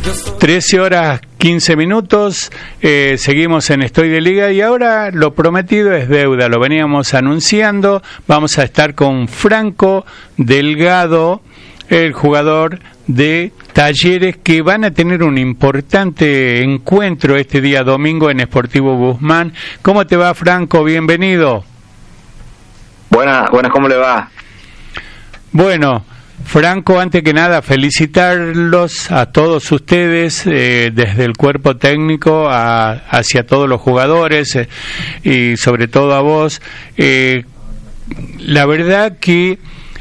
13:15. Seguimos en Estoy de Liga y ahora lo prometido es deuda, lo veníamos anunciando. Vamos a estar con Franco Delgado, el jugador de Talleres, que van a tener un importante encuentro este día domingo en Sportivo Guzmán. ¿Cómo te va, Franco? Bienvenido. Buenas, ¿cómo le va? Bueno, Franco, antes que nada, felicitarlos a todos ustedes, desde el cuerpo técnico hacia todos los jugadores, y sobre todo a vos. La verdad que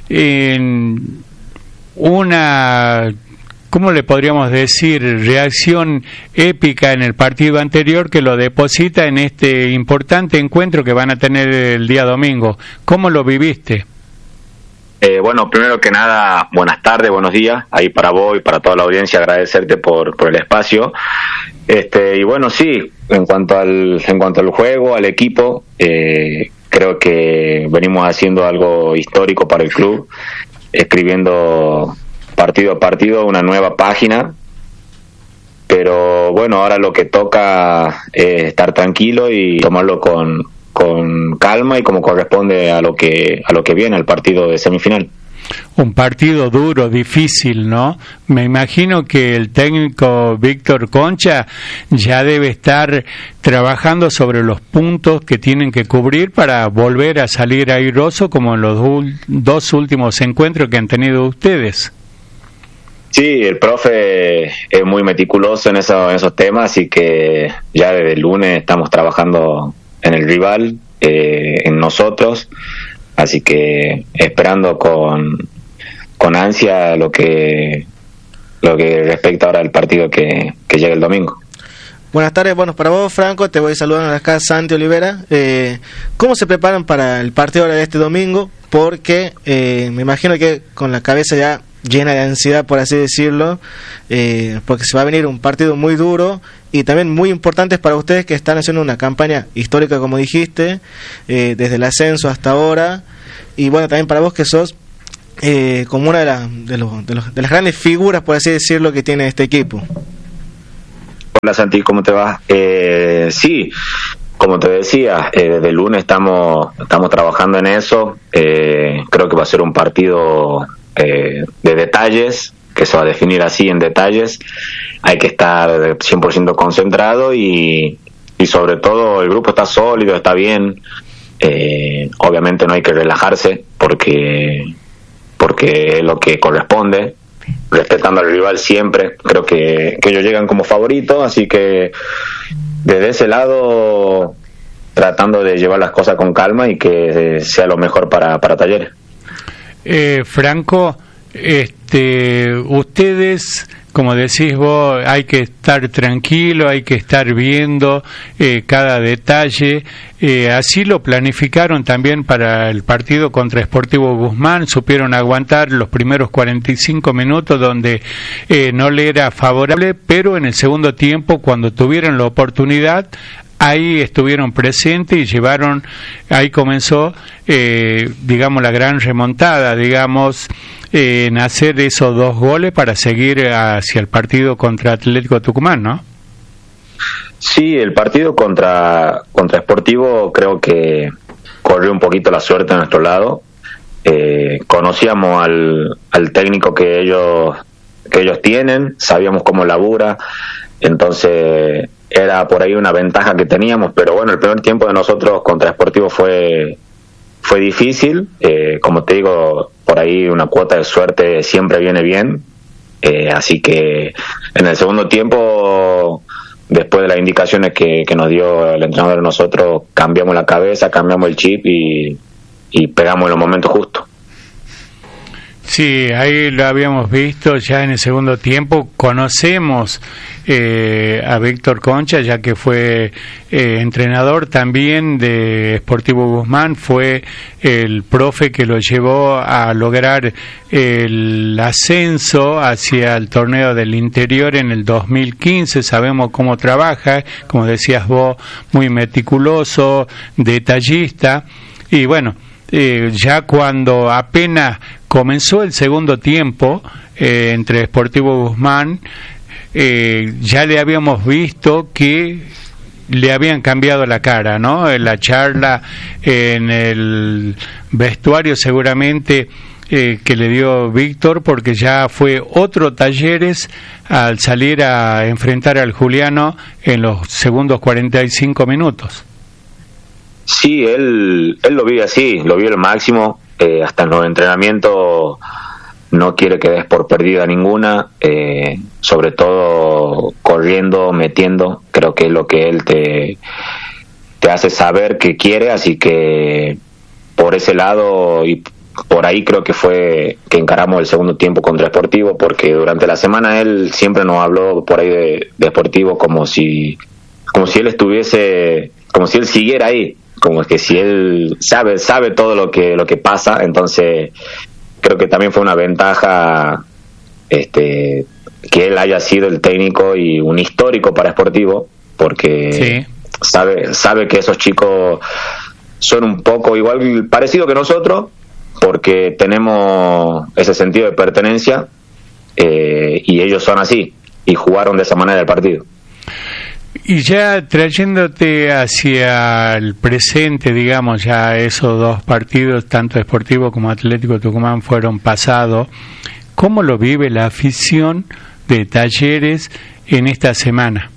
una, ¿cómo le podríamos decir?, reacción épica en el partido anterior que lo deposita en este importante encuentro que van a tener el día domingo. ¿Cómo lo viviste? Bueno, primero que nada, buenas tardes, buenos días, ahí para vos y para toda la audiencia, agradecerte por el espacio. Y bueno, sí, en cuanto al juego, al equipo, creo que venimos haciendo algo histórico para el club, escribiendo partido a partido una nueva página, pero bueno, ahora lo que toca es estar tranquilo y tomarlo con calma y como corresponde a lo que viene, al partido de semifinal. Un partido duro, difícil, ¿no? Me imagino que el técnico Víctor Concha ya debe estar trabajando sobre los puntos que tienen que cubrir para volver a salir airoso como en los dos últimos encuentros que han tenido ustedes. Sí, el profe es muy meticuloso en esos temas, así que ya desde el lunes estamos trabajando en el rival, en nosotros, así que esperando con ansia lo que respecta ahora al partido que llega el domingo. Buenas tardes, bueno, para vos, Franco, te voy saludando acá, Santi Olivera. ¿Cómo se preparan para el partido de este domingo? Porque me imagino que con la cabeza ya llena de ansiedad, por así decirlo, porque se va a venir un partido muy duro y también muy importante para ustedes, que están haciendo una campaña histórica, como dijiste, desde el ascenso hasta ahora, y bueno, también para vos, que sos como una de las grandes figuras, por así decirlo, que tiene este equipo. Hola, Santi, ¿cómo te va? Sí, como te decía, desde el lunes estamos trabajando en eso. Creo que va a ser un partido de detalles, que se va a definir así, en detalles. Hay que estar 100% concentrado y sobre todo el grupo está sólido, está bien. Obviamente no hay que relajarse porque es lo que corresponde, respetando al rival siempre. Creo que ellos llegan como favoritos, así que desde ese lado tratando de llevar las cosas con calma y que sea lo mejor para Talleres. Franco, ustedes, como decís vos, hay que estar tranquilo, hay que estar viendo cada detalle. Así lo planificaron también para el partido contra Sportivo Guzmán. Supieron aguantar los primeros 45 minutos donde no le era favorable, pero en el segundo tiempo, cuando tuvieron la oportunidad, ahí estuvieron presentes y llevaron, ahí comenzó, digamos, la gran remontada, digamos, en hacer esos 2 goles para seguir hacia el partido contra Atlético Tucumán, ¿no? Sí, el partido contra Sportivo creo que corrió un poquito la suerte a nuestro lado. Conocíamos al técnico que ellos tienen, sabíamos cómo labura, entonces era por ahí una ventaja que teníamos, pero bueno, el primer tiempo de nosotros contra Sportivo fue difícil. Como te digo, por ahí una cuota de suerte siempre viene bien, así que en el segundo tiempo, después de las indicaciones que nos dio el entrenador, nosotros cambiamos la cabeza, cambiamos el chip y pegamos en los momentos justos. Sí, ahí lo habíamos visto ya en el segundo tiempo. Conocemos a Víctor Concha, ya que fue entrenador también de Sportivo Guzmán, fue el profe que lo llevó a lograr el ascenso hacia el torneo del interior en el 2015. Sabemos cómo trabaja, como decías vos, muy meticuloso, detallista, y bueno, ya cuando apenas comenzó el segundo tiempo entre Sportivo Guzmán ya le habíamos visto que le habían cambiado la cara, ¿no? En la charla, en el vestuario seguramente que le dio Víctor, porque ya fue otro Talleres al salir a enfrentar al Juliano en los segundos 45 minutos. Sí, él lo vive así, lo vive al máximo, hasta en los entrenamientos no quiere que des por perdida ninguna, sobre todo corriendo, metiendo, creo que es lo que él te hace saber que quiere, así que por ese lado y por ahí creo que fue que encaramos el segundo tiempo contra Sportivo, porque durante la semana él siempre nos habló por ahí de Sportivo como si él estuviese, como si él siguiera ahí, como que si él sabe todo lo que pasa. Entonces creo que también fue una ventaja que él haya sido el técnico y un histórico para Sportivo, porque sí, sabe que esos chicos son un poco igual parecido que nosotros, porque tenemos ese sentido de pertenencia, y ellos son así y jugaron de esa manera el partido. Y ya trayéndote hacia el presente, digamos, ya esos dos partidos, tanto Sportivo como Atlético Tucumán, fueron pasados, ¿cómo lo vive la afición de Talleres en esta semana?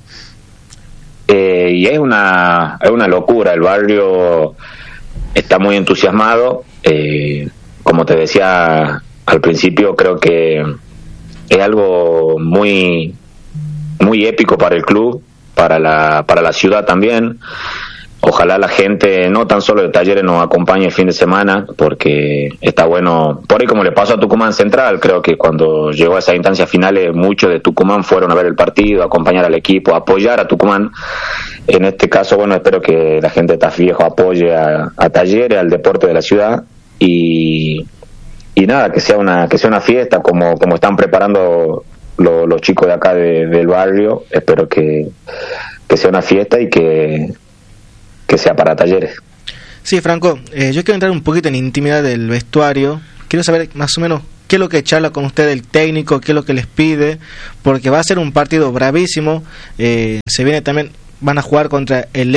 Y es una locura, el barrio está muy entusiasmado, como te decía al principio, creo que es algo muy muy épico para el club, para la ciudad también. Ojalá la gente, no tan solo de Talleres, nos acompañe el fin de semana, porque está bueno, por ahí como le pasó a Tucumán Central, creo que cuando llegó a esas instancias finales muchos de Tucumán fueron a ver el partido, a acompañar al equipo, a apoyar a Tucumán. En este caso, bueno, espero que la gente de Tafiejo apoye a Talleres, al deporte de la ciudad, y nada, que sea una fiesta como están preparando los chicos de acá del barrio. Espero que sea una fiesta y que sea para Talleres. Sí, Franco, yo quiero entrar un poquito en intimidad del vestuario. Quiero saber más o menos qué es lo que charla con usted el técnico, qué es lo que les pide, porque va a ser un partido bravísimo. Se viene también, van a jugar contra el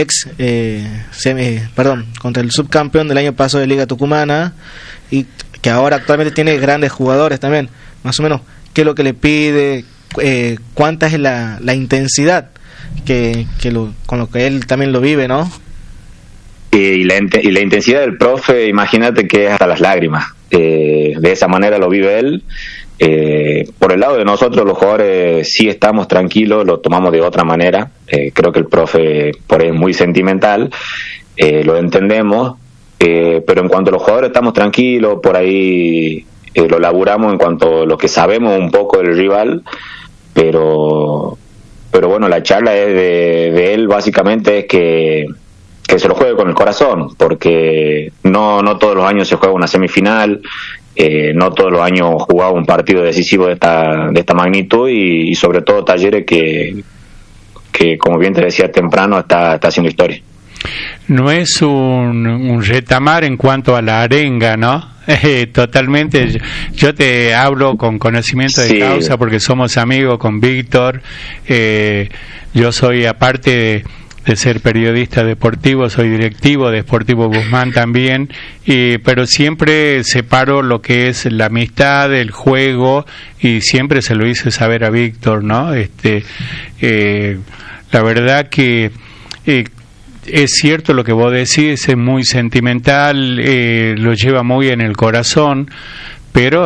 contra el subcampeón del año pasado de Liga Tucumana, y que ahora actualmente tiene grandes jugadores también. Más o menos, qué es lo que le pide, cuánta es la intensidad con lo que él también lo vive, ¿no? Y la intensidad del profe, imagínate que es hasta las lágrimas. De esa manera lo vive él. Por el lado de nosotros, los jugadores, sí estamos tranquilos, lo tomamos de otra manera. Creo que el profe por ahí es muy sentimental, lo entendemos, pero en cuanto a los jugadores estamos tranquilos, por ahí lo laburamos en cuanto a lo que sabemos un poco del rival, pero bueno, la charla es de él, básicamente es que se lo juegue con el corazón, porque no todos los años se juega una semifinal, no todos los años jugaba un partido decisivo de esta magnitud, y sobre todo Talleres que como bien te decía temprano, está haciendo historia. No es un retamar en cuanto a la arenga, ¿no? Totalmente. Yo te hablo con conocimiento de causa, porque somos amigos con Víctor. Yo soy, aparte de ser periodista deportivo, soy directivo de Sportivo Guzmán también, pero siempre separo lo que es la amistad, el juego, y siempre se lo hice saber a Víctor, ¿no? La verdad que es cierto lo que vos decís, es muy sentimental, lo lleva muy en el corazón, pero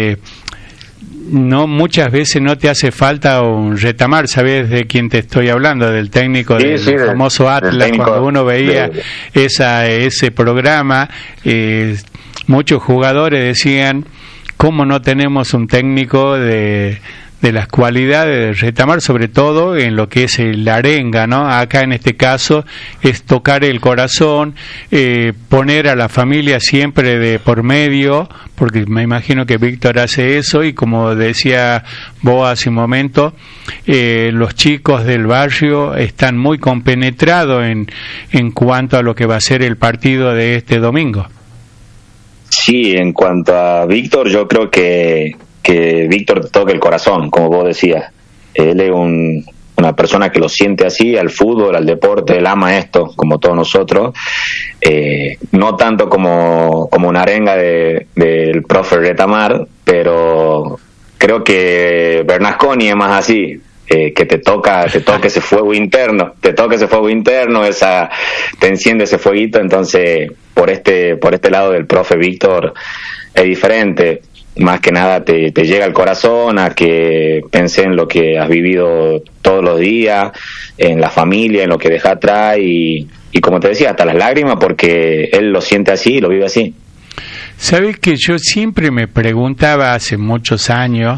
no, muchas veces no te hace falta un retamar. ¿Sabes de quién te estoy hablando? Del técnico del famoso Atlas, cuando uno veía ese programa, muchos jugadores decían, ¿cómo no tenemos un técnico de las cualidades de retamar, sobre todo en lo que es la arenga, ¿no? Acá en este caso es tocar el corazón, poner a la familia siempre de por medio, porque me imagino que Víctor hace eso, y como decía vos hace un momento, los chicos del barrio están muy compenetrados en cuanto a lo que va a ser el partido de este domingo. Sí, en cuanto a Víctor, yo creo que Víctor toca el corazón, como vos decías. Él es una persona que lo siente así, al fútbol, al deporte, él ama esto, como todos nosotros, no tanto como una arenga del profe Retamar, pero creo que Bernasconi es más así, que te toca ese fuego interno, te enciende ese fueguito. Entonces por este lado del profe Víctor es diferente. Más que nada te llega al corazón a que pensé en lo que has vivido todos los días, en la familia, en lo que deja atrás y como te decía, hasta las lágrimas, porque él lo siente así, lo vive así. Sabes que yo siempre me preguntaba hace muchos años,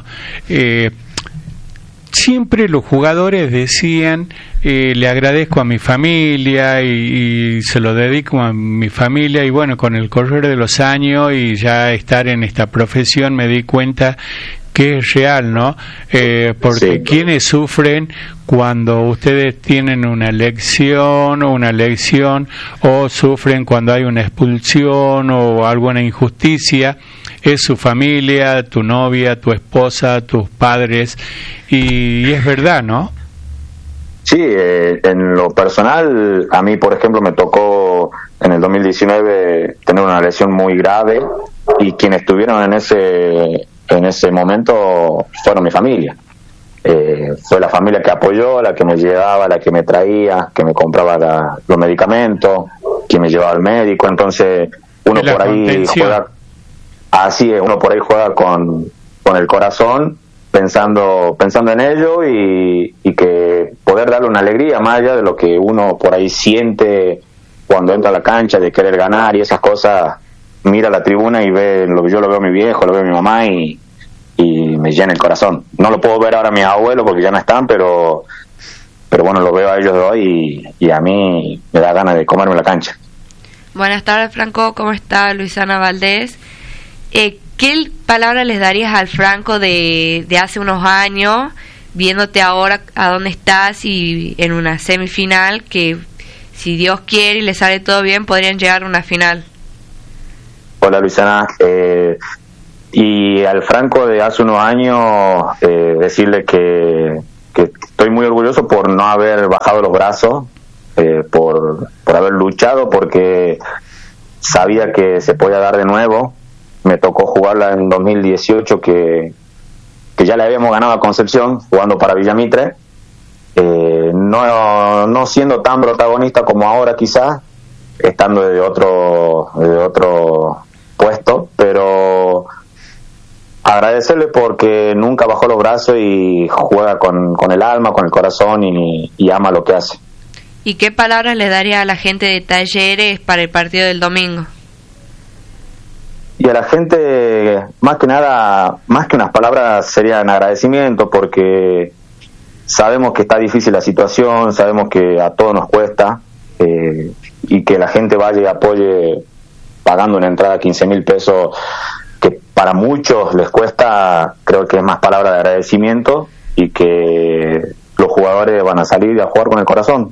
siempre los jugadores decían, le agradezco a mi familia y se lo dedico a mi familia, y bueno, con el correr de los años y ya estar en esta profesión me di cuenta que es real, ¿no? Porque sí. Quienes sufren cuando ustedes tienen una lección o sufren cuando hay una expulsión o alguna injusticia, es su familia, tu novia, tu esposa, tus padres, y es verdad, ¿no? Sí, en lo personal, a mí, por ejemplo, me tocó en el 2019 tener una lesión muy grave, y quienes estuvieron en ese momento fueron mi familia. Fue la familia que apoyó, la que me llevaba, la que me traía, que me compraba los medicamentos, quien me llevaba al médico. Entonces uno por ahí juega, así es, uno por ahí juega con el corazón, pensando en ello, y que poder darle una alegría más allá de lo que uno por ahí siente cuando entra a la cancha, de querer ganar y esas cosas. Mira la tribuna y yo lo veo a mi viejo, lo veo a mi mamá y me llena el corazón. No lo puedo ver ahora a mis abuelos porque ya no están, pero bueno, lo veo a ellos de hoy y a mí me da ganas de comerme la cancha. Buenas tardes, Franco, ¿cómo está? Luisana Valdés. ¿Qué palabra les darías al Franco de hace unos años, viéndote ahora a dónde estás y en una semifinal que, si Dios quiere y le sale todo bien, podrían llegar a una final? Hola, Luisana. Y al Franco de hace unos años, decirle que estoy muy orgulloso por no haber bajado los brazos, por haber luchado, porque sabía que se podía dar de nuevo. Me tocó jugarla en 2018, que ya le habíamos ganado a Concepción jugando para Villamitre, no siendo tan protagonista como ahora, quizás estando de otro puesto, pero agradecerle porque nunca bajó los brazos y juega con el alma, con el corazón, y ama lo que hace. ¿Y qué palabras le daría a la gente de Talleres para el partido del domingo? Y a la gente, más que nada, más que unas palabras, serían agradecimiento, porque sabemos que está difícil la situación, sabemos que a todos nos cuesta, y que la gente vaya y apoye pagando una entrada de 15.000 pesos, que para muchos les cuesta. Creo que es más palabra de agradecimiento, y que los jugadores van a salir a jugar con el corazón.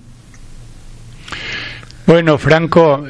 Bueno, Franco,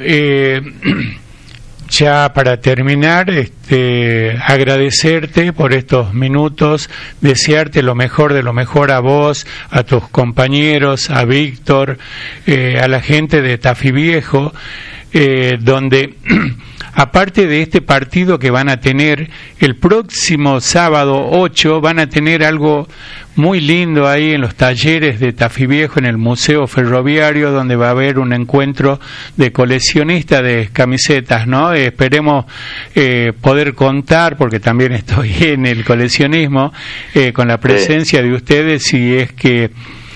ya para terminar, agradecerte por estos minutos, desearte lo mejor de lo mejor a vos, a tus compañeros, a Víctor, a la gente de Tafí Viejo, donde aparte de este partido que van a tener el próximo sábado 8, van a tener algo muy lindo ahí en los talleres de Tafí Viejo, en el Museo Ferroviario, donde va a haber un encuentro de coleccionistas de camisetas, ¿no? Esperemos poder contar, porque también estoy en el coleccionismo, con la presencia de ustedes, y es que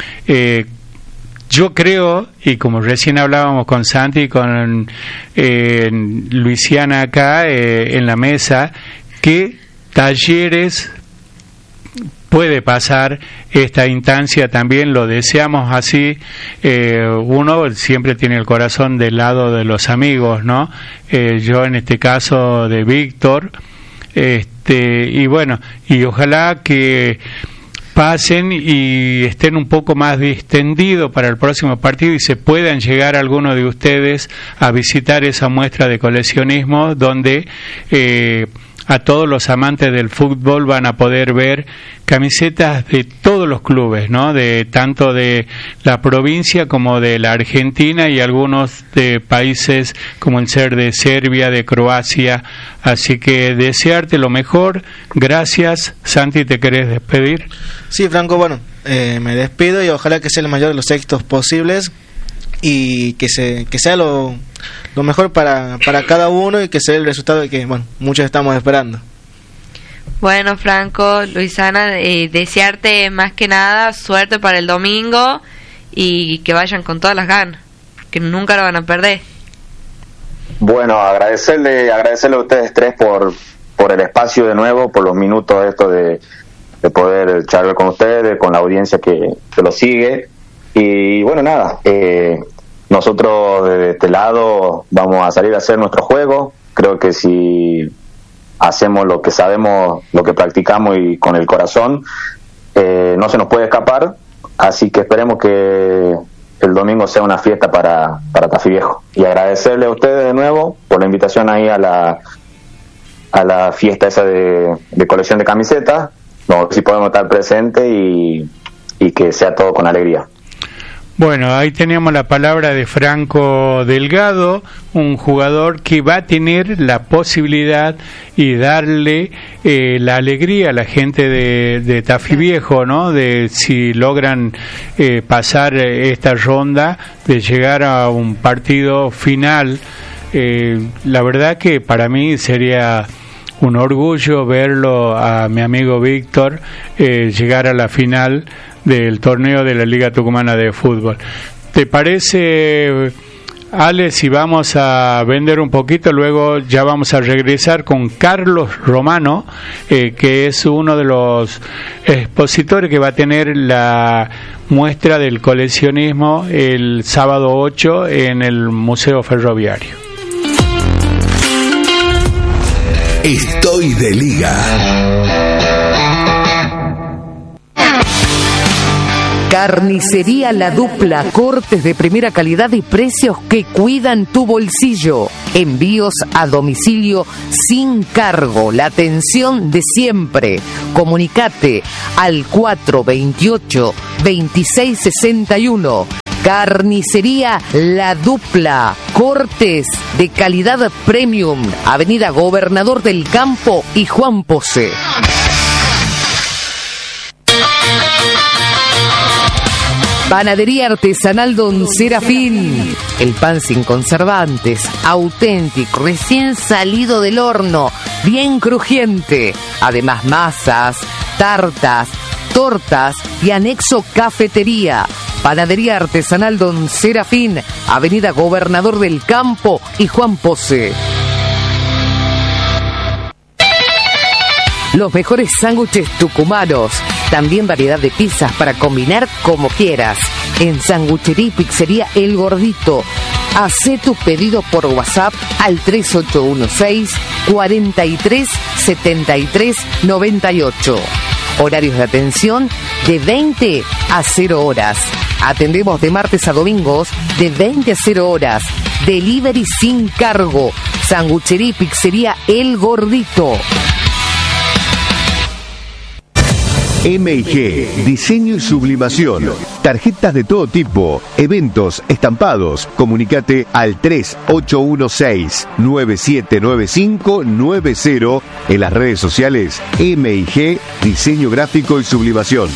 yo creo, y como recién hablábamos con Santi y con Luisiana acá en la mesa, que Talleres puede pasar esta instancia también, lo deseamos así. Uno siempre tiene el corazón del lado de los amigos, ¿no? Yo en este caso de Víctor, y bueno, y ojalá que pasen y estén un poco más distendidos para el próximo partido y se puedan llegar algunos de ustedes a visitar esa muestra de coleccionismo, donde a todos los amantes del fútbol van a poder ver camisetas de todos los clubes, ¿no? De tanto de la provincia como de la Argentina y algunos de países como el ser de Serbia, de Croacia. Así que desearte lo mejor. Gracias. Santi, ¿te querés despedir? Sí, Franco, bueno, me despido y ojalá que sea el mayor de los éxitos posibles y que sea lo mejor para cada uno y que sea el resultado de que, bueno, muchos estamos esperando. Bueno, Franco, Luisana, desearte más que nada suerte para el domingo y que vayan con todas las ganas, que nunca lo van a perder. Bueno, agradecerle a ustedes tres por el espacio de nuevo, por los minutos estos de poder charlar con ustedes, con la audiencia que lo sigue. Y bueno, nada, nosotros de este lado vamos a salir a hacer nuestro juego. Creo que si hacemos lo que sabemos, lo que practicamos y con el corazón, no se nos puede escapar. Así que esperemos que el domingo sea una fiesta para Tafí Viejo. Y agradecerle a ustedes de nuevo por la invitación ahí a la fiesta esa de colección de camisetas. No, si podemos estar presentes y que sea todo con alegría. Bueno, ahí teníamos la palabra de Franco Delgado, un jugador que va a tener la posibilidad y darle la alegría a la gente de Tafí Viejo, ¿no? De si logran pasar esta ronda, de llegar a un partido final. La verdad que para mí sería un orgullo verlo a mi amigo Víctor llegar a la final del torneo de la Liga Tucumana de Fútbol. ¿Te parece, Ale, si vamos a vender un poquito? Luego ya vamos a regresar con Carlos Romano, que es uno de los expositores que va a tener la muestra del coleccionismo el sábado 8 en el Museo Ferroviario. Estoy de liga. Carnicería La Dupla, cortes de primera calidad y precios que cuidan tu bolsillo. Envíos a domicilio sin cargo, la atención de siempre. Comunicate al 428-2661. Carnicería La Dupla, cortes de calidad premium, Avenida Gobernador del Campo y Juan Pose. Panadería Artesanal Don Serafín. El pan sin conservantes, auténtico, recién salido del horno, bien crujiente. Además, masas, tartas, tortas y anexo cafetería. Panadería Artesanal Don Serafín, Avenida Gobernador del Campo y Juan Pose. Los mejores sándwiches tucumanos. También variedad de pizzas para combinar como quieras. En Sanguchería y Pizzería El Gordito. Hacé tu pedido por WhatsApp al 3816-437398. Horarios de atención de 20 a 0 horas. Atendemos de martes a domingos de 20 a 0 horas. Delivery sin cargo. Sanguchería y Pizzería El Gordito. M&G, diseño y sublimación. Tarjetas de todo tipo, eventos, estampados. Comunicate al 3816-979590 en las redes sociales M&G, diseño gráfico y sublimación.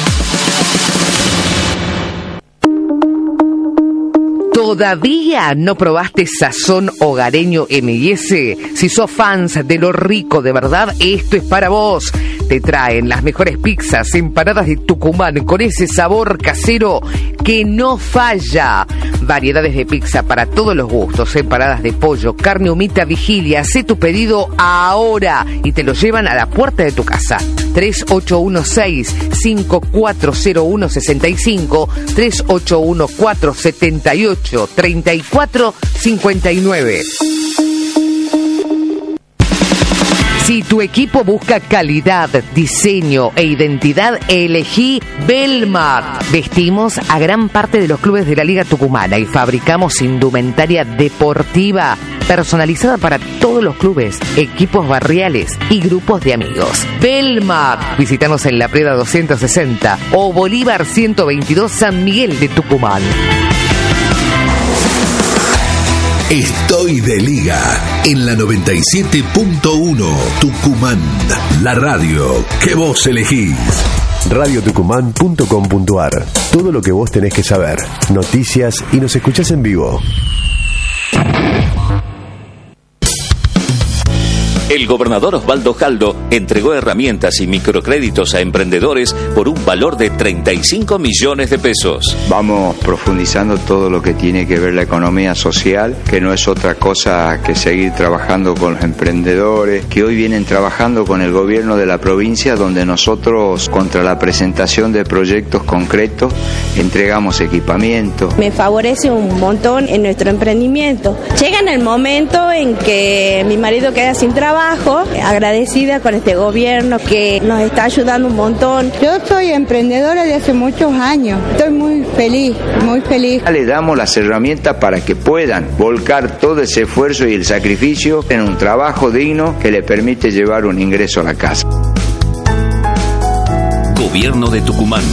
¿Todavía no probaste Sazón Hogareño M&S? Si sos fans de lo rico de verdad, esto es para vos. Te traen las mejores pizzas, empanadas de Tucumán con ese sabor casero que no falla. Variedades de pizza para todos los gustos, empanadas de pollo, carne humita, vigilia. Hacé tu pedido ahora y te lo llevan a la puerta de tu casa. 3816-540165, 381478-3459. Si tu equipo busca calidad, diseño e identidad, elegí Belmar. Vestimos a gran parte de los clubes de la Liga Tucumana y fabricamos indumentaria deportiva personalizada para todos los clubes, equipos barriales y grupos de amigos. Belmap. Visítanos en La Preda 260 o Bolívar 122 San Miguel de Tucumán. Estoy de liga en la 97.1 Tucumán, la radio que vos elegís. radiotucumán.com.ar. Todo lo que vos tenés que saber, noticias y nos escuchás en vivo. El gobernador Osvaldo Jaldo entregó herramientas y microcréditos a emprendedores por un valor de 35 millones de pesos. Vamos profundizando todo lo que tiene que ver la economía social, que no es otra cosa que seguir trabajando con los emprendedores, que hoy vienen trabajando con el gobierno de la provincia, donde nosotros, contra la presentación de proyectos concretos, entregamos equipamiento. Me favorece un montón en nuestro emprendimiento. Llega en el momento en que mi marido queda sin trabajo, agradecida con este gobierno que nos está ayudando un montón. Yo soy emprendedora de hace muchos años, estoy muy feliz, muy feliz. Le damos las herramientas para que puedan volcar todo ese esfuerzo y el sacrificio en un trabajo digno que le permite llevar un ingreso a la casa. Gobierno de Tucumán.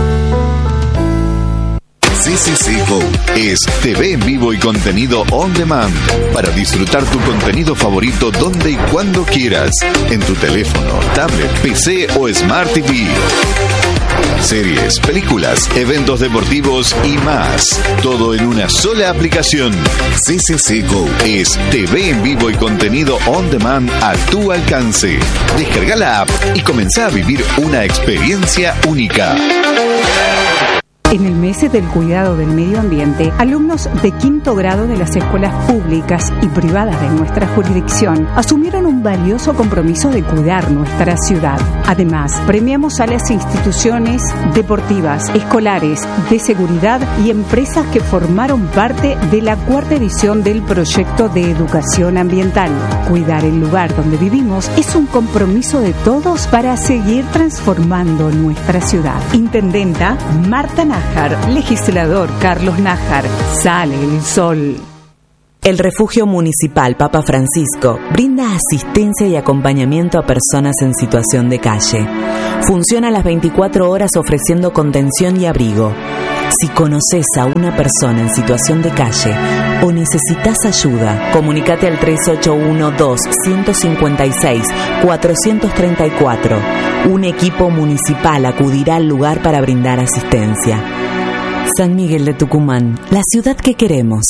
CCC Go es TV en vivo y contenido on demand para disfrutar tu contenido favorito donde y cuando quieras, en tu teléfono, tablet, PC o Smart TV. Series, películas, eventos deportivos y más. Todo en una sola aplicación. CCC Go es TV en vivo y contenido on demand a tu alcance. Descarga la app y comenzá a vivir una experiencia única. En el mes del cuidado del medio ambiente, alumnos de 5º grado de las escuelas públicas y privadas de nuestra jurisdicción asumieron un valioso compromiso de cuidar nuestra ciudad. Además, premiamos a las instituciones deportivas, escolares, de seguridad y empresas que formaron parte de la 4ª edición del proyecto de educación ambiental. Cuidar el lugar donde vivimos es un compromiso de todos para seguir transformando nuestra ciudad. Intendenta Marta Nájar. Legislador Carlos Nájar. Sale el sol. El Refugio Municipal Papa Francisco brinda asistencia y acompañamiento a personas en situación de calle. Funciona a las 24 horas ofreciendo contención y abrigo. Si conoces a una persona en situación de calle o necesitas ayuda, comunícate al 3812-156-434. Un equipo municipal acudirá al lugar para brindar asistencia. San Miguel de Tucumán, la ciudad que queremos.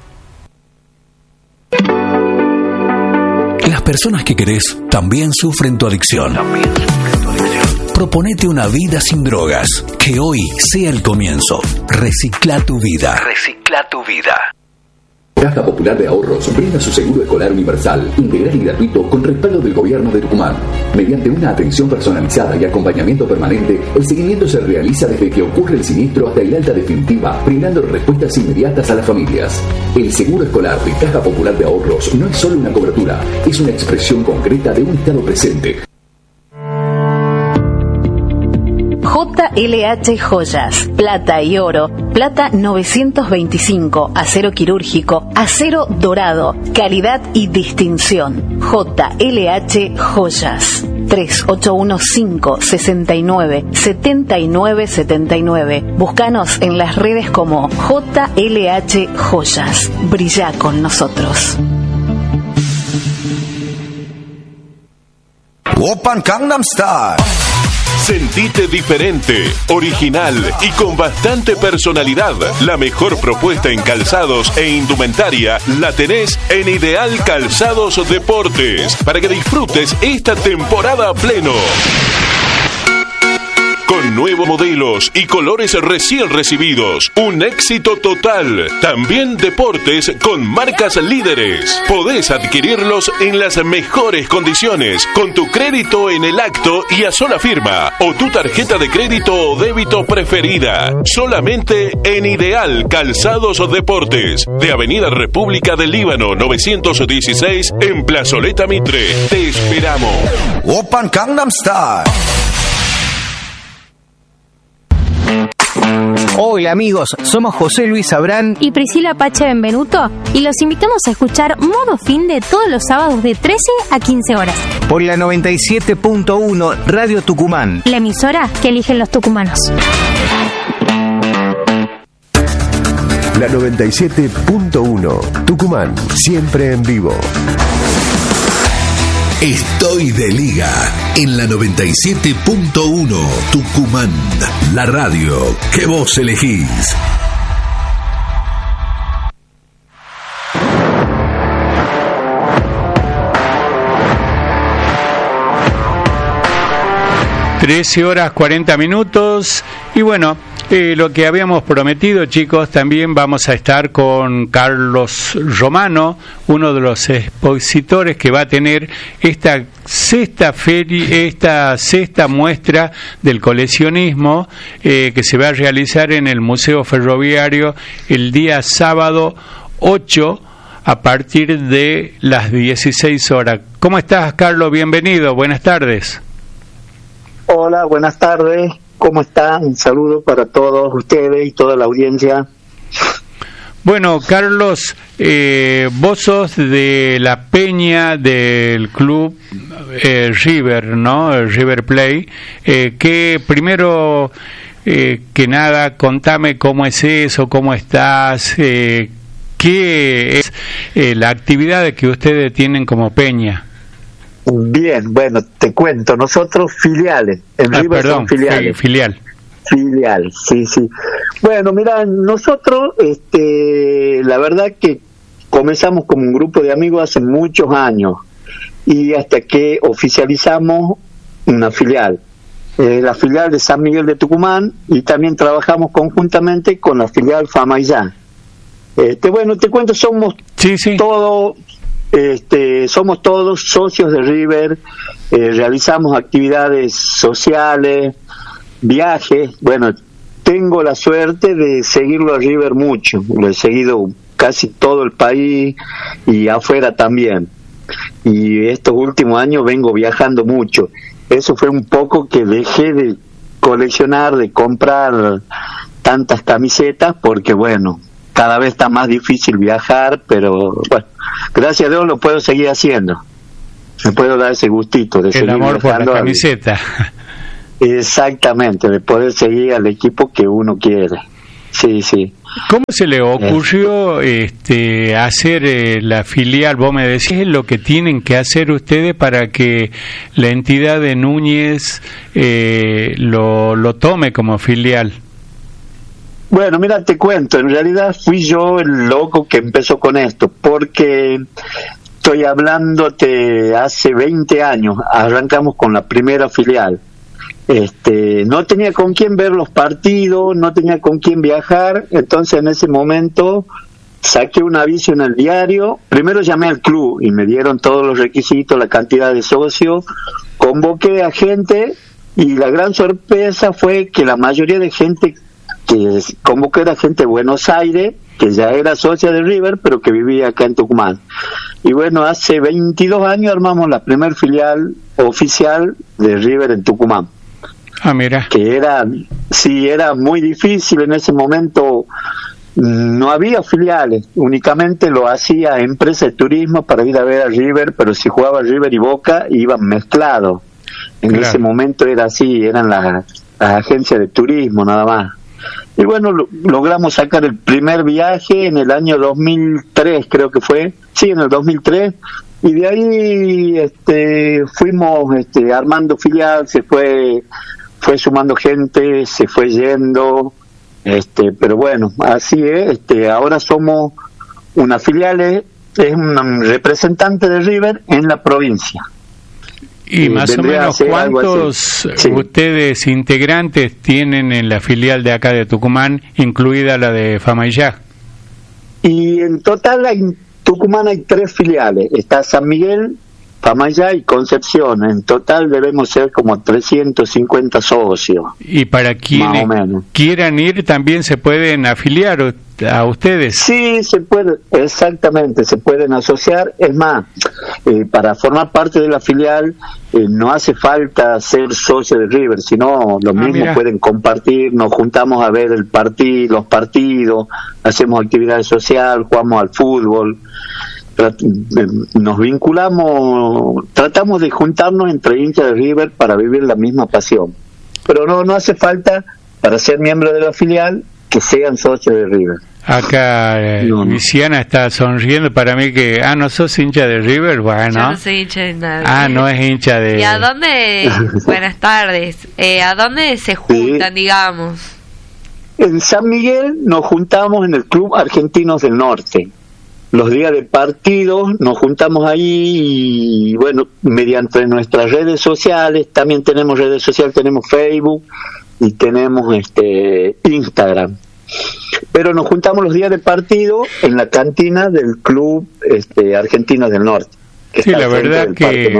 Las personas que querés también sufren tu adicción. Proponete una vida sin drogas. Que hoy sea el comienzo. Recicla tu vida. Recicla tu vida. Caja Popular de Ahorros brinda su seguro escolar universal, integral y gratuito con respaldo del Gobierno de Tucumán. Mediante una atención personalizada y acompañamiento permanente, el seguimiento se realiza desde que ocurre el siniestro hasta el alta definitiva, brindando respuestas inmediatas a las familias. El seguro escolar de Caja Popular de Ahorros no es solo una cobertura, es una expresión concreta de un estado presente. JLH Joyas, plata y oro, plata 925, acero quirúrgico, acero dorado, calidad y distinción. JLH Joyas, 3815-69-79-79. Búscanos en las redes como JLH Joyas. Brilla con nosotros. Oppan Gangnam Style. Sentite diferente, original y con bastante personalidad. La mejor propuesta en calzados e indumentaria la tenés en Ideal Calzados Deportes para que disfrutes esta temporada a pleno. Con nuevos modelos y colores recién recibidos. Un éxito total. También deportes con marcas líderes. Podés adquirirlos en las mejores condiciones con tu crédito en el acto y a sola firma o tu tarjeta de crédito o débito preferida. Solamente en Ideal Calzados Deportes de Avenida República del Líbano 916 en Plazoleta Mitre. Te esperamos. Oppan Gangnam Style. Hola amigos, somos José Luis Abrán y Priscila Pache Benvenuto y los invitamos a escuchar Modo Finde todos los sábados de 13 a 15 horas. Por la 97.1 Radio Tucumán. La emisora que eligen los tucumanos. La 97.1 Tucumán, siempre en vivo. Estoy de liga en la 97.1 Tucumán, la radio que vos elegís. Horas 40 minutos y bueno, lo que habíamos prometido, chicos, también vamos a estar con Carlos Romano, uno de los expositores que va a tener esta sexta muestra del coleccionismo que se va a realizar en el Museo Ferroviario el día sábado 8 a partir de las 16 horas. ¿Cómo estás, Carlos? Bienvenido, buenas tardes. Hola, buenas tardes. ¿Cómo están? Un saludo para todos ustedes y toda la audiencia. Bueno, Carlos, vos sos de la peña del club River, ¿no? River Plate. Que primero que nada, contame cómo es eso, cómo estás, qué es la actividad que ustedes tienen como peña. Bien, bueno, te cuento, nosotros filiales, en River son filiales. Filial, sí. Bueno, mira, nosotros, la verdad que comenzamos como un grupo de amigos hace muchos años y hasta que oficializamos una filial, la filial de San Miguel de Tucumán, y también trabajamos conjuntamente con la filial Famaillá. Bueno, te cuento, somos todos... somos todos socios de River, realizamos actividades sociales, viajes. Bueno, tengo la suerte de seguirlo a River mucho, lo he seguido casi todo el país y afuera también, y estos últimos años vengo viajando mucho. Eso fue un poco que dejé de coleccionar, de comprar tantas camisetas, porque bueno, cada vez está más difícil viajar, pero bueno, gracias a Dios lo puedo seguir haciendo. Me puedo dar ese gustito de seguir amor por la camiseta. Exactamente, de poder seguir al equipo que uno quiere. Sí. ¿Cómo se le ocurrió hacer la filial? Vos me decís lo que tienen que hacer ustedes para que la entidad de Núñez lo tome como filial. Bueno, mira, te cuento, en realidad fui yo el loco que empezó con esto, porque estoy hablándote hace 20 años, arrancamos con la primera filial. No tenía con quién ver los partidos, no tenía con quién viajar, entonces en ese momento saqué un aviso en el diario. Primero llamé al club y me dieron todos los requisitos, la cantidad de socios, convoqué a gente y la gran sorpresa fue que la mayoría de gente que convoqué era gente de Buenos Aires, que ya era socia de River, pero que vivía acá en Tucumán. Y bueno, hace 22 años armamos la primer filial oficial de River en Tucumán. Ah, mira. Que era muy difícil en ese momento, no había filiales, únicamente lo hacía empresa de turismo para ir a ver a River, pero si jugaba River y Boca iban mezclados. En ese momento era así, eran las agencias de turismo nada más. Y bueno, logramos sacar el primer viaje en el año 2003, creo que fue, en el 2003, y de ahí fuimos armando filial, se fue sumando gente, se fue yendo, pero bueno, así es. Ahora somos una filial, es un representante de River en la provincia. ¿Y más o menos cuántos ustedes integrantes tienen en la filial de acá de Tucumán, incluida la de Famaillá? Y en total en Tucumán hay 3 filiales. Está San Miguel, Jamayá y Concepción. En total debemos ser como 350 socios. Y para quienes quieran ir también se pueden afiliar a ustedes. Sí, se puede, exactamente, se pueden asociar. Es más, para formar parte de la filial no hace falta ser socio de River, sino lo mismo pueden compartir, nos juntamos a ver los partidos, hacemos actividades sociales, jugamos al fútbol, nos vinculamos, tratamos de juntarnos entre hinchas de River para vivir la misma pasión. Pero no hace falta, para ser miembro de la filial, que sean socios de River. Acá Luciana está sonriendo para mí que, no sos hincha de River, bueno. Yo no soy hincha de nadie. No es hincha de... ¿Y a dónde, buenas tardes, a dónde se juntan, digamos? En San Miguel nos juntamos en el Club Argentinos del Norte. Los días de partidos nos juntamos ahí y bueno, mediante nuestras redes sociales, también tenemos redes sociales, tenemos Facebook y tenemos Instagram. Pero nos juntamos los días de partido en la cantina del Club Argentinos del Norte. Sí, la verdad que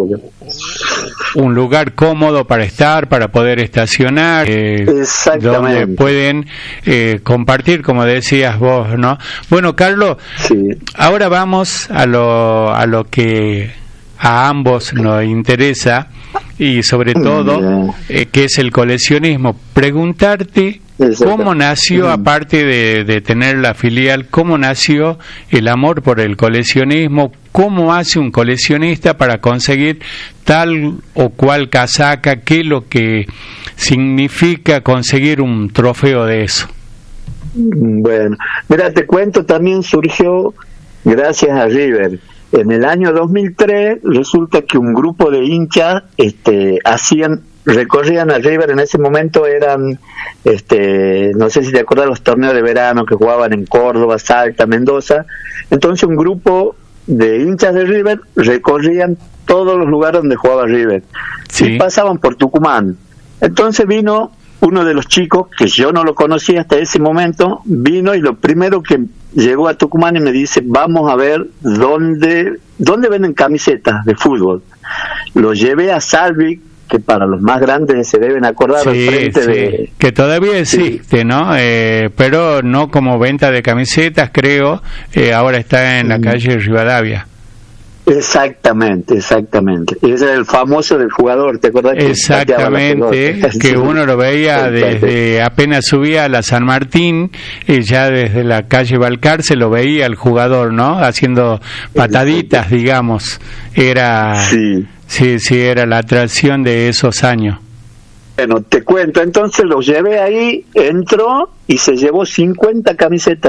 un lugar cómodo para estar, para poder estacionar, donde pueden compartir, como decías vos, ¿no? Bueno, Carlos, ahora vamos a lo que a ambos nos interesa y sobre todo que es el coleccionismo. Preguntarte cómo nació, aparte de tener la filial, cómo nació el amor por el coleccionismo, cómo hace un coleccionista para conseguir tal o cual casaca, qué es lo que significa conseguir un trofeo de eso. Bueno, mira, te cuento, también surgió gracias a River. En el año 2003 resulta que un grupo de hinchas recorrían a River. En ese momento eran, no sé si te acuerdas, los torneos de verano que jugaban en Córdoba, Salta, Mendoza. Entonces un grupo de hinchas de River recorrían todos los lugares donde jugaba River y pasaban por Tucumán. Entonces vino uno de los chicos, que yo no lo conocía hasta ese momento, vino y lo primero que llegó a Tucumán y me dice, vamos a ver dónde venden camisetas de fútbol. Lo llevé a Salvi, que para los más grandes se deben acordar, al frente de... que todavía existe, ¿no? Pero no como venta de camisetas, creo, ahora está en la calle Rivadavia. Exactamente. Ese es el famoso del jugador, ¿te acuerdas? Exactamente, que uno lo veía desde apenas subía a la San Martín, ya desde la calle Balcarce lo veía el jugador, ¿no? Haciendo pataditas, digamos. Era... Sí, era la atracción de esos años. Bueno, te cuento, entonces lo llevé ahí, entró y se llevó 50 camisetas